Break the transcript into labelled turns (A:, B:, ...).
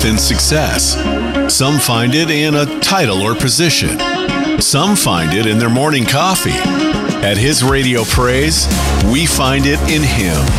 A: strength and success. Some find it in a title or position. Some find it in their morning coffee. At His Radio Praise, we find it in Him.